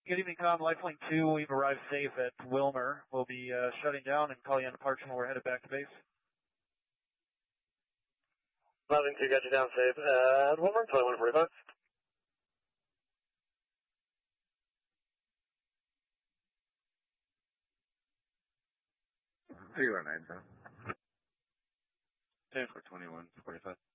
Good evening, Com. Lifelink 2, we've arrived safe at Wilmer. We'll be shutting down and call you on departure when we're headed back to base. Lifelink 2 got you down safe at Wilmer, 2145. You are 9, sir. 10 for 2145.